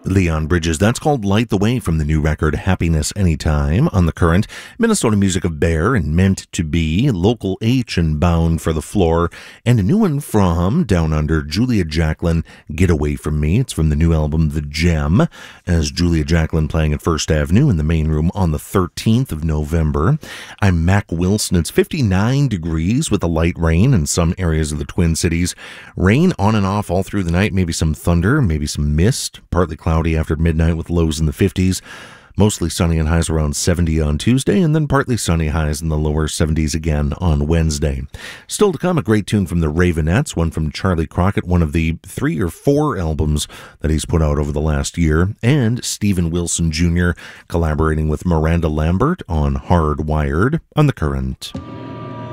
Leon Bridges. That's called Light the Way from the new record Happiness Anytime. On the Current, Minnesota music of Bear and Meant to Be, Local H and Bound for the Floor, and a new one from Down Under, Julia Jacklin, Get Away From Me. It's from the new album The Gem, as Julia Jacklin playing at First Avenue in the main room on the 13th of November. I'm Mac Wilson. It's 59 degrees with a light rain in some areas of the Twin Cities. Rain on and off all through the night, maybe some thunder, maybe some mist, partly cloudy after midnight with lows in the 50s. Mostly sunny and highs around 70 on Tuesday, and then partly sunny highs in the lower 70s again on Wednesday. Still to come, a great tune from the Ravenettes, one from Charlie Crockett, one of the 3 or 4 albums that he's put out over the last year, and Steven Wilson Jr. collaborating with Miranda Lambert on Hardwired on the Current.